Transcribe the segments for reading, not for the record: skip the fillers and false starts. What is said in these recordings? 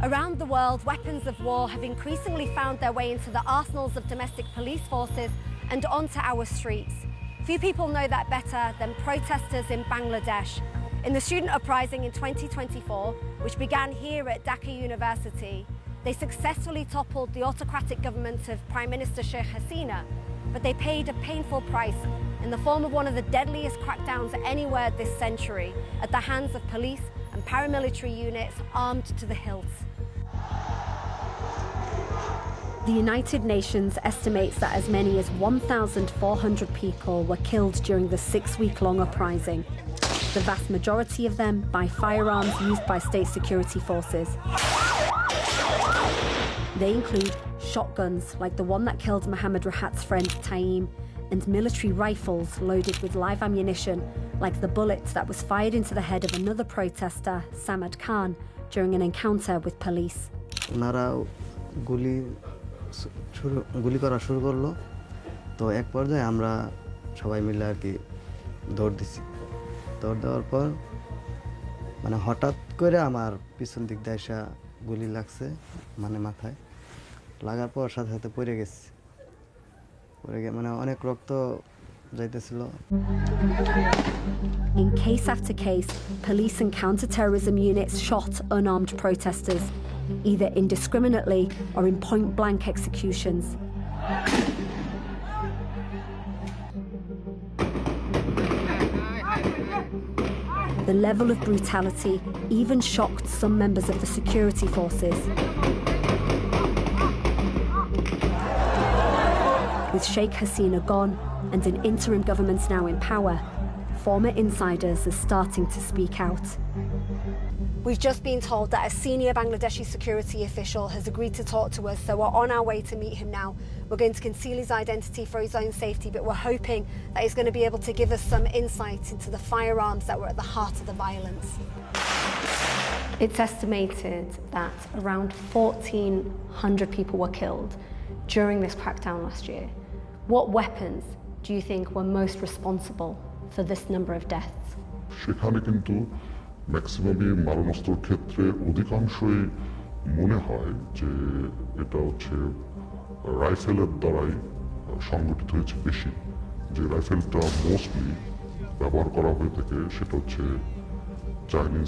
Around the world, weapons of war have increasingly found their way into the arsenals of domestic police forces and onto our streets. Few people know that better than protesters in Bangladesh. In the student uprising in 2024, which began here at Dhaka University, they successfully toppled the autocratic government of Prime Minister Sheikh Hasina, but they paid a painful price in the form of one of the deadliest crackdowns anywhere this century at the hands of police and paramilitary units armed to the hilt. The United Nations estimates that as many as 1,400 people were killed during the 6-week-long uprising, the vast majority of them by firearms used by state security forces. They include shotguns like the one that killed Mohammed Rahat's friend Taim, and military rifles loaded with live ammunition like the bullet that was fired into the head of another protester, Samad Khan, during an encounter with police. গুলি করা শুরু করলো তো এক পর্যায়ে আমরা সবাই মিলে আর কি দৌড় দিছি দৌড় দেওয়ার পর মানে হঠাৎ করে আমার পিছন দিক দিয়ে এসে গুলি লাগছে মানে মাথায় লাগার পর সাথে সাথে পড়ে গেছি মানে অনেক রক্ত যাইতেছিল In case after case, police and counter-terrorism units shot unarmed protesters, either indiscriminately or in point-blank executions. The level of brutality even shocked some members of the security forces. With Sheikh Hasina gone and an interim government now in power, former insiders are starting to speak out. We've just been told that a senior Bangladeshi security official has agreed to talk to us, so we're on our way to meet him now. We're going to conceal his identity for his own safety, but we're hoping that he's going to be able to give us some insight into the firearms that were at the heart of the violence. It's estimated that around 1,400 people were killed during this crackdown last year. What weapons do you think were most responsible for this number of deaths? সেখানে কিন্তু ম্যাক্সিমামই মারণাস্ত্রের ক্ষেত্রে অধিকাংশই মনে হয় যে এটা হচ্ছে রাইফেলের দ্বারাই সংগঠিত হয়েছে বেশি যে রাইফেলটা মোস্টলি ব্যবহার করা হয়ে থাকে সেটা হচ্ছে চাইনিজ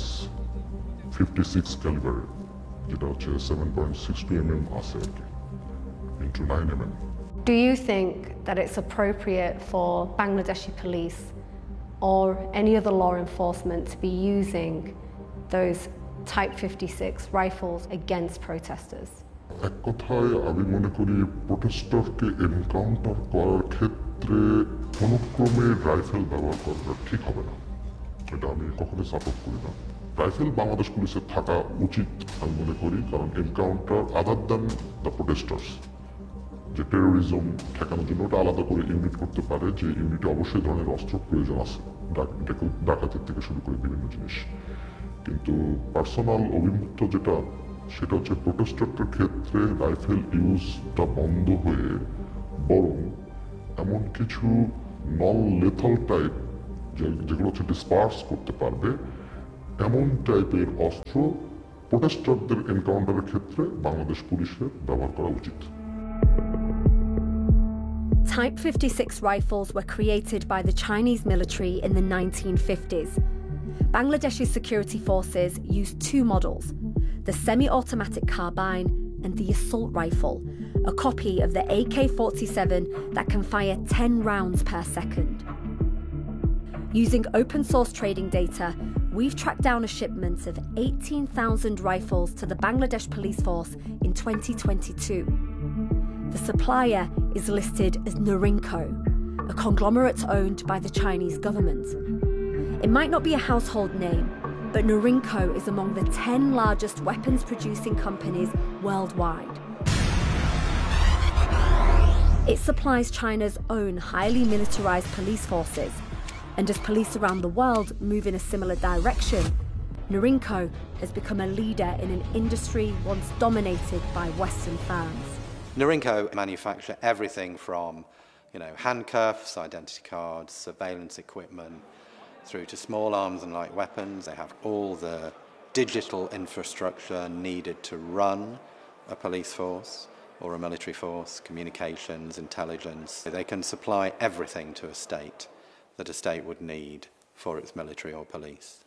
56 ক্যালিবার যেটা হচ্ছে 7.62 mm আছে আর কি into 9 mm. Do you think that it's appropriate for Bangladeshi police or any other law enforcement to be using those Type 56 rifles against protesters? এক কথায় আমি মনে করি প্রোটেস্টারকে এনকাউন্টার করার ক্ষেত্রে কোনোক্রমে রাইফেল ব্যবহার করাটা ঠিক হবে না এটা আমি কখনোই সাপোর্ট করি না রাইফেল বাংলাদেশ পুলিশের থাকা উচিত আমি মনে করি কারণ encounter other than the protesters যে টেরোরিজম ঠেকানোর জন্য ওটা আলাদা করে ইউনিট করতে পারে যে ইউনিটে অবশ্যই ধরনের অস্ত্র প্রয়োজন আছে ডাকাতের থেকে শুরু করে বিভিন্ন জিনিস কিন্তু পার্সোনাল অভিমুক্ত যেটা সেটা হচ্ছে প্রোটেস্টারদের ক্ষেত্রে রাইফেল ইউজটা বন্ধ হয়ে বরং এমন কিছু নন লেথাল টাইপ যেগুলো হচ্ছে ডিসপার্স করতে পারবে এমন টাইপের অস্ত্র প্রোটেস্টারদের এনকাউন্টারের ক্ষেত্রে বাংলাদেশ পুলিশের ব্যবহার করা উচিত Type 56 rifles were created by the Chinese military in the 1950s. Bangladeshi security forces used two models, the semi-automatic carbine and the assault rifle, a copy of the AK-47 that can fire 10 rounds per second. Using open-source trading data, we've tracked down a shipment of 18,000 rifles to the Bangladesh police force in 2022. The supplier is listed as Norinco, a conglomerate owned by the Chinese government. It might not be a household name, but Norinco is among the 10 largest weapons-producing companies worldwide. It supplies China's own highly militarized police forces, and as police around the world move in a similar direction, Norinco has become a leader in an industry once dominated by Western firms. Norinco manufacture everything from, handcuffs, identity cards, surveillance equipment, through to small arms and light weapons. They have all the digital infrastructure needed to run a police force or a military force, communications, intelligence. They can supply everything to a state that a state would need for its military or police.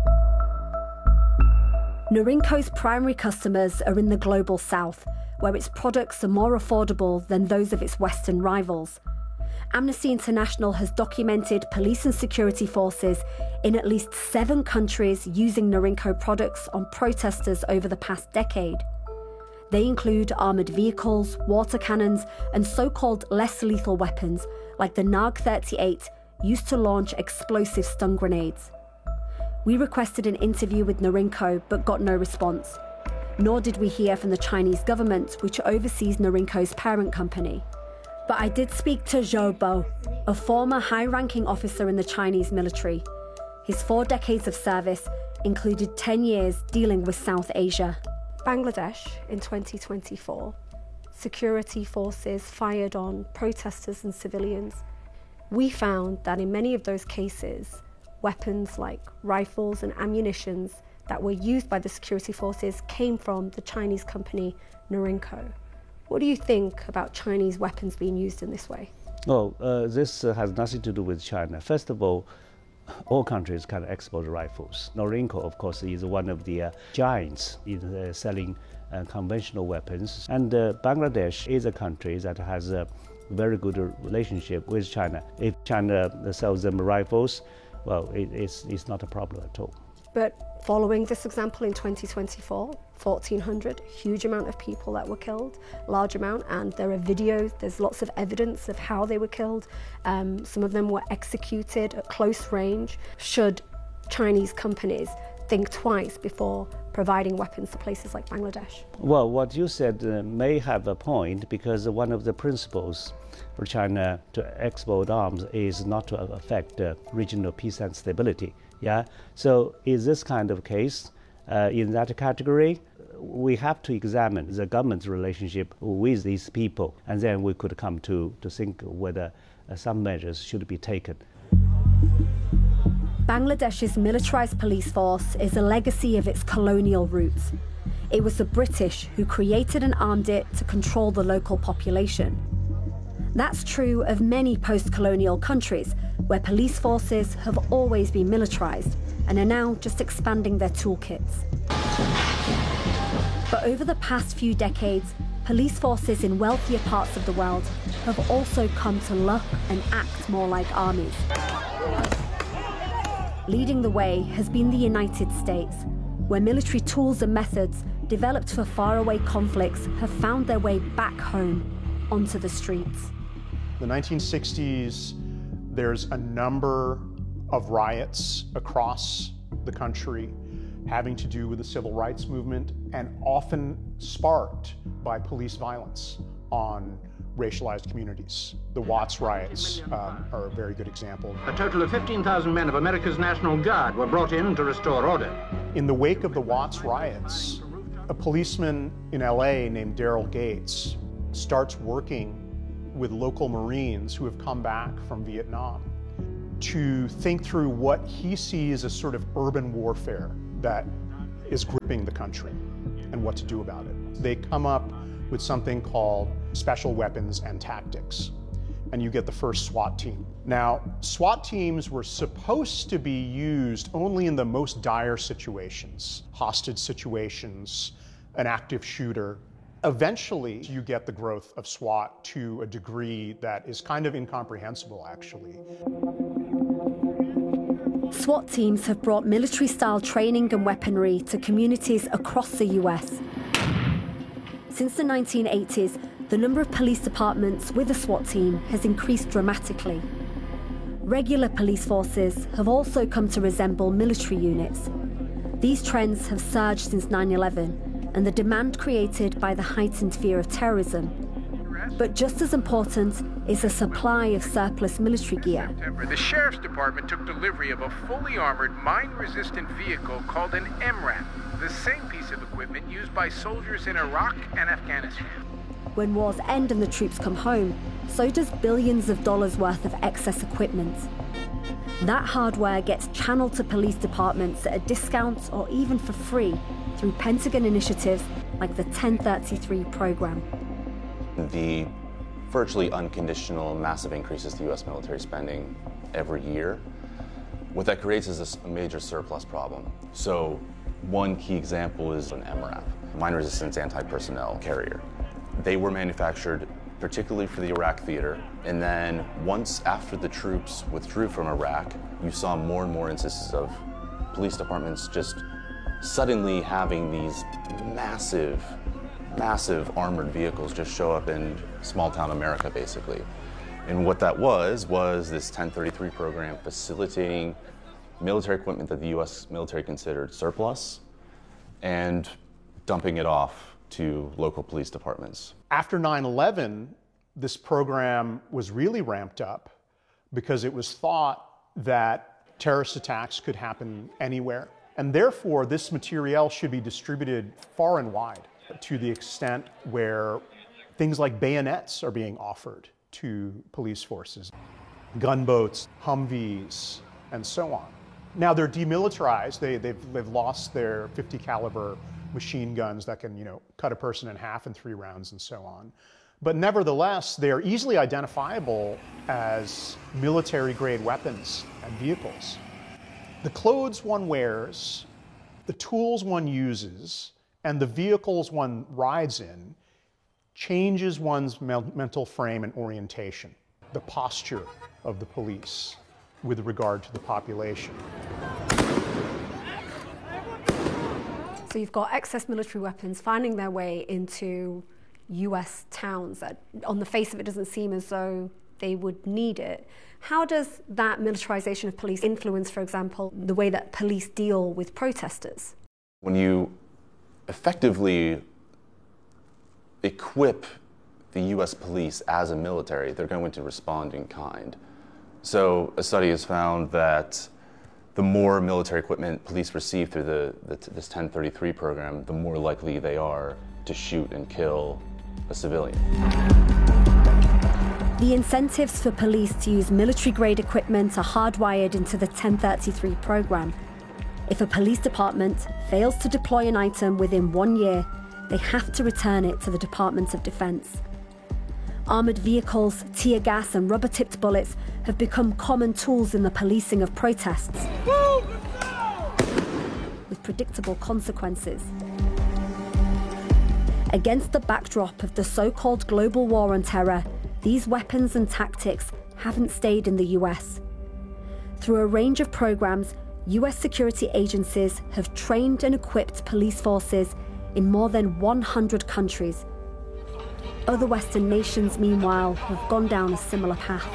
Norinco's primary customers are in the global south, where its products are more affordable than those of its Western rivals. Amnesty International has documented police and security forces in at least 7 countries using Norinco products on protesters over the past decade. They include armoured vehicles, water cannons, and so-called less lethal weapons like the NAG-38, used to launch explosive stun grenades. We requested an interview with Norinco but got no response, nor did we hear from the Chinese government, which oversees Norinco's parent company. But I did speak to Zhou Bo, a former high-ranking officer in the Chinese military. His 4 decades of service included 10 years dealing with South Asia. Bangladesh in 2024, security forces fired on protesters and civilians. We found that in many of those cases, weapons like rifles and ammunitions that were used by the security forces came from the Chinese company Norinco. What do you think about Chinese weapons being used in this way? Well, this has nothing to do with China. First of all countries can export rifles. Norinco, of course, is one of the giants in selling conventional weapons. And Bangladesh is a country that has a very good relationship with China. If China sells them rifles, well, it's not a problem at all. But following this example in 2024, 1,400, huge amount of people that were killed, large amount, and there are videos, there's lots of evidence of how they were killed. Some of them were executed at close range. Should Chinese companies think twice before providing weapons to places like Bangladesh? Well, what you said may have a point, because one of the principles for China to export arms is not to affect regional peace and stability. Yeah. So in this kind of case, in that category, we have to examine the government's relationship with these people, and then we could come to think whether some measures should be taken. Bangladesh's militarised police force is a legacy of its colonial roots. It was the British who created and armed it to control the local population. That's true of many post-colonial countries, where police forces have always been militarised and are now just expanding their toolkits. But over the past few decades, police forces in wealthier parts of the world have also come to look and act more like armies. Leading the way has been the United States, where military tools and methods developed for faraway conflicts have found their way back home onto the streets. The 1960s, there's a number of riots across the country having to do with the civil rights movement, and often sparked by police violence on racialized communities. The Watts riots are a very good example. A total of 15,000 men of America's National Guard were brought in to restore order. In the wake of the Watts riots, a policeman in LA named Daryl Gates starts working with local Marines who have come back from Vietnam to think through what he sees as sort of urban warfare that is gripping the country and what to do about it. They come up with something called Special Weapons and Tactics, and you get the first SWAT team. Now, SWAT teams were supposed to be used only in the most dire situations, hostage situations, an active shooter. Eventually, you get the growth of SWAT to a degree that is kind of incomprehensible, actually. SWAT teams have brought military-style training and weaponry to communities across the US. Since the 1980s, the number of police departments with a SWAT team has increased dramatically. Regular police forces have also come to resemble military units. These trends have surged since 9/11 and the demand created by the heightened fear of terrorism. But just as important is a supply of surplus military gear. The Sheriff's Department took delivery of a fully armored, mine-resistant vehicle called an MRAP, the same piece of equipment used by soldiers in Iraq and Afghanistan. When wars end and the troops come home, so does billions of dollars worth of excess equipment. That hardware gets channeled to police departments at a discount or even for free through Pentagon initiatives like the 1033 program. The virtually unconditional massive increases to U.S. military spending every year, what that creates is a major surplus problem. So one key example is an MRAP, mine resistance anti-personnel carrier. They were manufactured particularly for the Iraq theater, and then once after the troops withdrew from Iraq, you saw more and more instances of police departments just suddenly having these massive armored vehicles just show up in small town America, basically. And what that was this 1033 program facilitating military equipment that the U.S. military considered surplus and dumping it off to local police departments. After 9/11, this program was really ramped up because it was thought that terrorist attacks could happen anywhere. And therefore, this materiel should be distributed far and wide, to the extent where things like bayonets are being offered to police forces, gunboats, Humvees, and so on. Now they're demilitarized. They've lost their .50 caliber machine guns that can, cut a person in half in 3 rounds and so on. But nevertheless, they're easily identifiable as military-grade weapons and vehicles. The clothes one wears, the tools one uses, and the vehicles one rides in changes one's mental frame and orientation, the posture of the police with regard to the population. So you've got excess military weapons finding their way into US towns that on the face of it doesn't seem as though they would need it. How does that militarization of police influence, for example, the way that police deal with protesters? When you effectively equip the US police as a military, they're going to respond in kind. So a study has found that the more military equipment police receive through this 1033 program, the more likely they are to shoot and kill a civilian. The incentives for police to use military-grade equipment are hardwired into the 1033 program. If a police department fails to deploy an item within 1 year, they have to return it to the Department of Defense. Armored vehicles, tear gas and rubber-tipped bullets have become common tools in the policing of protests, with predictable consequences. Against the backdrop of the so-called global war on terror, these weapons and tactics haven't stayed in the US. Through a range of programs, US security agencies have trained and equipped police forces in more than 100 countries. Other Western nations, meanwhile, have gone down a similar path.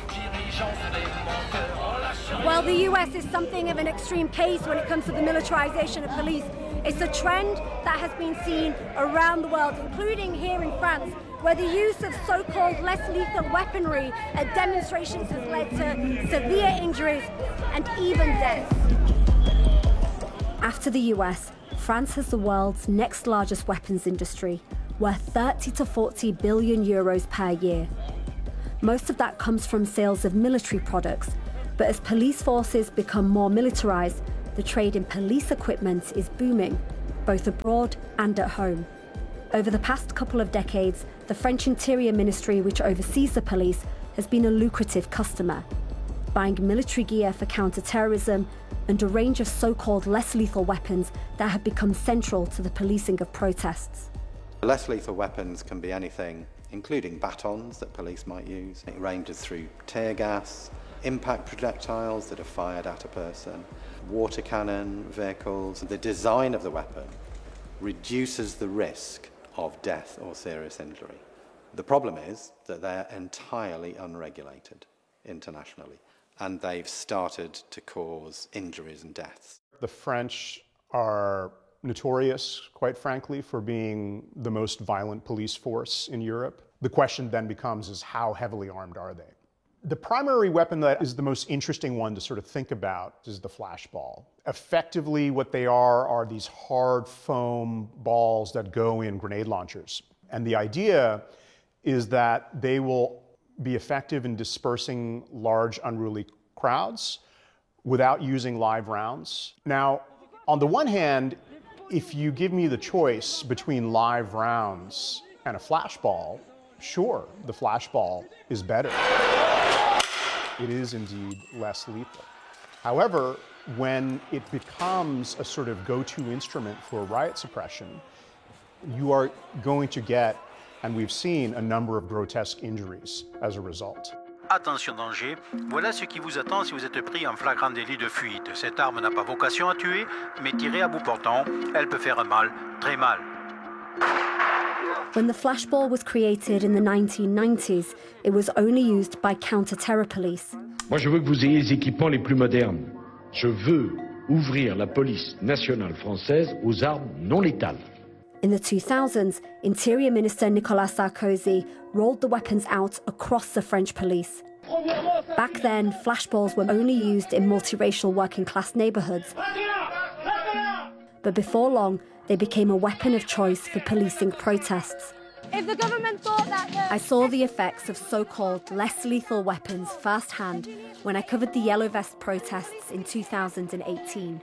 While the US is something of an extreme case when it comes to the militarization of police, it's a trend that has been seen around the world, including here in France, where the use of so-called less lethal weaponry at demonstrations has led to severe injuries and even deaths. After the US, France has the world's next largest weapons industry, worth 30 to 40 billion euros per year. Most of that comes from sales of military products, but as police forces become more militarized, the trade in police equipment is booming, both abroad and at home. Over the past couple of decades, the French Interior Ministry, which oversees the police, has been a lucrative customer, buying military gear for counter-terrorism and a range of so-called less lethal weapons that have become central to the policing of protests. Less lethal weapons can be anything, including batons that police might use. It ranges through tear gas, impact projectiles that are fired at a person, water cannon vehicles. The design of the weapon reduces the risk of death or serious injury. The problem is that they're entirely unregulated internationally, and they've started to cause injuries and deaths. The French are notorious, quite frankly, for being the most violent police force in Europe. The question then becomes is how heavily armed are they? The primary weapon that is the most interesting one to sort of think about is the flashball. Effectively, what they are these hard foam balls that go in grenade launchers. And the idea is that they will be effective in dispersing large unruly crowds without using live rounds. Now, on the one hand, if you give me the choice between live rounds and a flashball, sure, the flashball is better. It is indeed less lethal. However, when it becomes a sort of go-to instrument for riot suppression, you are going to get, and we've seen, a number of grotesque injuries as a result. Attention danger, voilà ce qui vous attend si vous êtes pris en flagrant délit de fuite. Cette arme n'a pas vocation à tuer, mais tirée à bout portant, elle peut faire mal, très mal. When the flashball was created in the 1990s, it was only used by counter-terror police. Moi, je veux que vous ayez les équipements les plus modernes. Je veux ouvrir la police nationale française aux armes non létales. In the 2000s, Interior Minister Nicolas Sarkozy rolled the weapons out across the French police. Back then, flashballs were only used in multiracial working-class neighbourhoods. But before long, they became a weapon of choice for policing protests. If the government thought that I saw the effects of so-called less lethal weapons firsthand when I covered the Yellow Vest protests in 2018.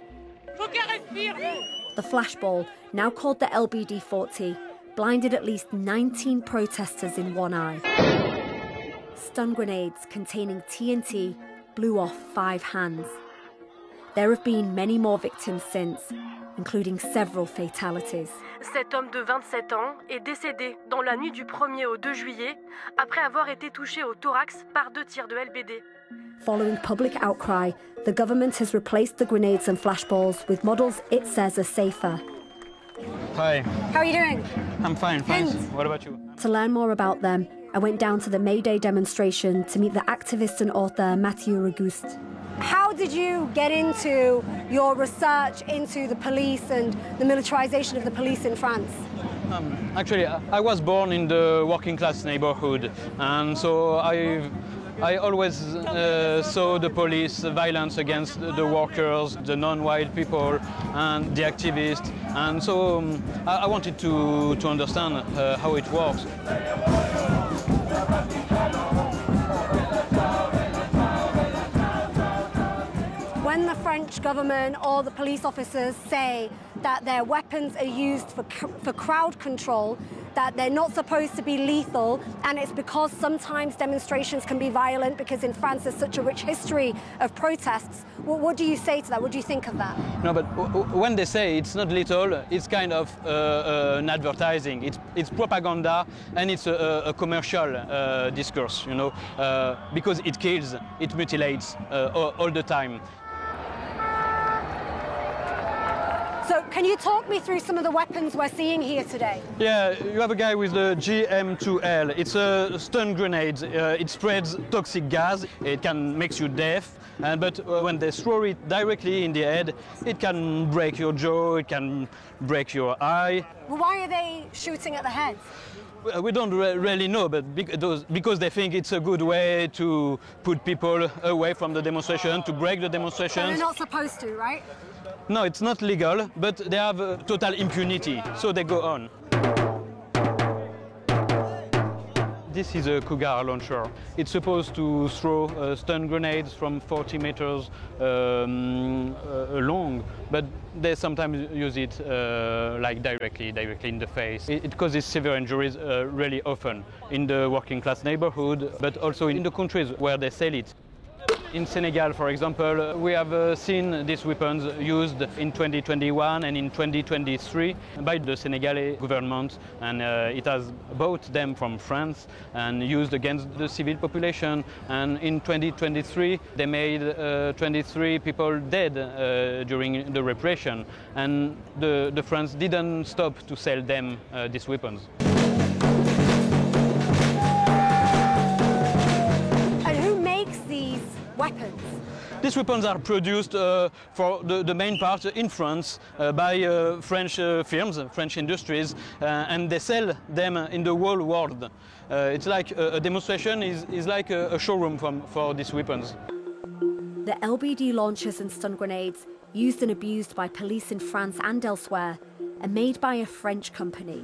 The flashball, now called the LBD-40, blinded at least 19 protesters in one eye. Stun grenades containing TNT blew off 5 hands. There have been many more victims since, including several fatalities. Cet homme de 27 ans est décédé dans la nuit du 1er au 2 juillet après avoir été touché au thorax par 2 tirs de LBD. Following public outcry, the government has replaced the grenades and flashballs with models it says are safer. Hi. How are you doing? I'm fine, thanks. What about you? To learn more about them, I went down to the May Day demonstration to meet the activist and author Mathieu Regouste. How did you get into your research into the police and the militarization of the police in France? Actually, I was born in the working class neighborhood, and so I always saw the police violence against the workers, the non-white people, and the activists, and so I wanted to understand how it works. When the French government or the police officers say that their weapons are used for crowd control, that they're not supposed to be lethal, and it's because sometimes demonstrations can be violent because in France there's such a rich history of protests. What do you say to that? What do you think of that? No, but when they say it's not lethal, it's kind of an advertising. It's propaganda, and it's a commercial discourse, you know, because it kills, it mutilates all the time. So can you talk me through some of the weapons we're seeing here today? Yeah, you have a guy with the GM2L. It's a stun grenade. It spreads toxic gas. It can make you deaf. But when they throw it directly in the head, it can break your jaw, it can break your eye. Well, why are they shooting at the head? We don't really know, but because they think it's a good way to put people away from the demonstration, to break the demonstrations. So they're not supposed to, right? No, it's not legal, but they have total impunity, so they go on. This is a Cougar launcher. It's supposed to throw stun grenades from 40 meters long, but they sometimes use it like directly in the face. It causes severe injuries really often in the working class neighborhood, but also in the countries where they sell it. In Senegal, for example, we have seen these weapons used in 2021 and in 2023 by the Senegalese government, and it has bought them from France and used against the civil population. And in 2023, they made 23 people dead during the repression, and the France didn't stop to sell them these weapons. Weapons. These weapons are produced for the main part in France by French firms, French industries, and they sell them in the whole world. It's like a demonstration is like a showroom for these weapons. The LBD launchers and stun grenades, used and abused by police in France and elsewhere, are made by a French company,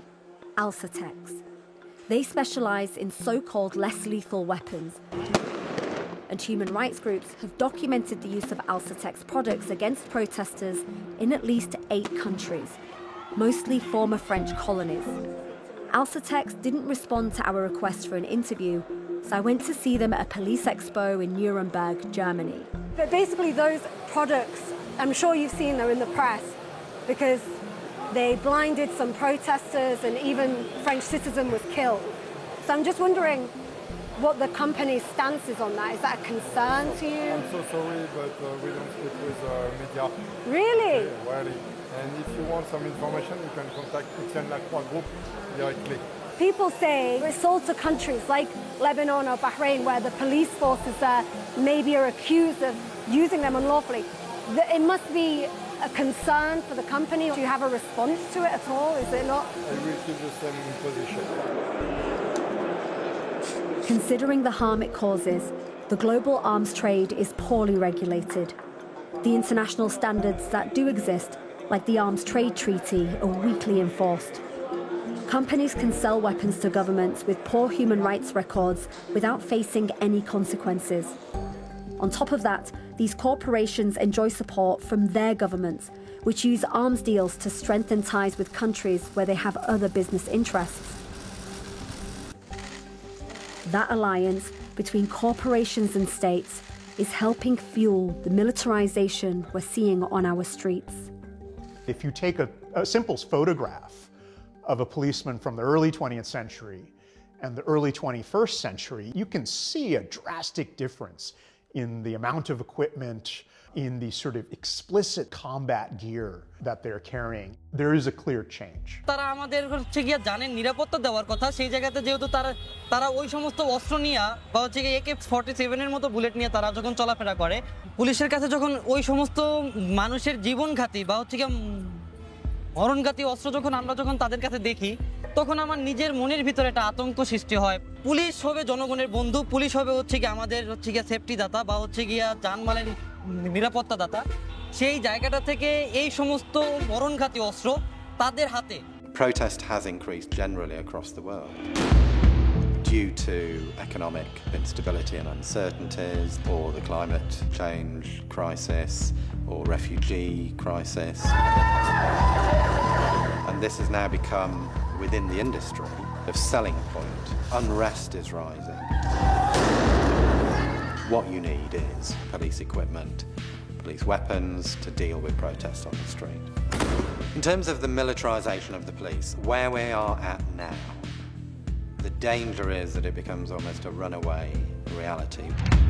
Alsatex. They specialise in so-called less lethal weapons. and human rights groups have documented the use of Alcatec's products against protesters in at least 8 countries, mostly former French colonies. Alcatec didn't respond to our request for an interview, so I went to see them at a police expo in Nuremberg, Germany. But basically those products, I'm sure you've seen them in the press, because they blinded some protesters and even a French citizen was killed. So I'm just wondering what the company's stance is on that. Is that a concern to you? I'm so sorry, but we don't speak with media. Really? Really. And if you want some information, you can contact Etienne Lacroix Group directly. People say it's sold to countries like Lebanon or Bahrain where the police forces maybe are accused of using them unlawfully. It must be a concern for the company. Do you have a response to it at all? Is it not? I will keep the same position. Considering the harm it causes, the global arms trade is poorly regulated. The international standards that do exist, like the Arms Trade Treaty, are weakly enforced. Companies can sell weapons to governments with poor human rights records without facing any consequences. On top of that, these corporations enjoy support from their governments, which use arms deals to strengthen ties with countries where they have other business interests. That alliance between corporations and states is helping fuel the militarization we're seeing on our streets. If you take a simple photograph of a policeman from the early 20th century and the early 21st century, you can see a drastic difference in the amount of equipment, in the sort of explicit combat gear that they're carrying. There is a clear change. তারা আমাদের হচ্ছে গিয়া জানেন নিরাপত্তা দেওয়ার কথা সেই জায়গাতে যেহেতু তারা ওই সমস্ত অস্ত্র নিয়ে বা হচ্ছে গিয়ে AK-47 এর মতো বুলেট নিয়ে তারা যখন চলাফেরা করে পুলিশের কাছে যখন ওই সমস্ত মানুষের জীবনঘাতী বা হচ্ছে গিয়া মরণঘাতী অস্ত্র যখন আমরা যখন তাদের কাছে দেখি তখন আমার নিজের মনের ভিতরে একটা আতঙ্ক সৃষ্টি হয় পুলিশ হবে জনগণের বন্ধু পুলিশ হবে হচ্ছে কি আমাদের হচ্ছে গিয়া সেফটি দাতা বা হচ্ছে গিয়া জানমালের নিরাপত্তা দাতা সেই জায়গাটা থেকে এই সমস্ত মরণঘাতী অস্ত্র তাদের হাতে Protest has increased generally across the world due to economic instability and uncertainties or the climate change crisis or refugee crisis. And this has now become, within the industry, a selling point. Unrest is rising. What you need is police equipment, police weapons to deal with protests on the street. In terms of the militarisation of the police, where we are at now, the danger is that it becomes almost a runaway reality.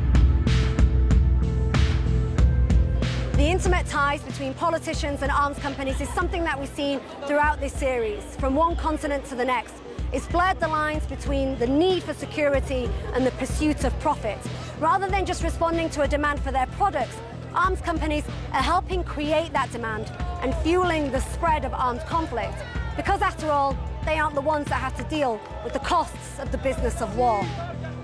The intimate ties between politicians and arms companies is something that we've seen throughout this series, from one continent to the next. It's blurred the lines between the need for security and the pursuit of profit. Rather than just responding to a demand for their products, arms companies are helping create that demand and fueling the spread of armed conflict. Because after all, they aren't the ones that have to deal with the costs of the business of war.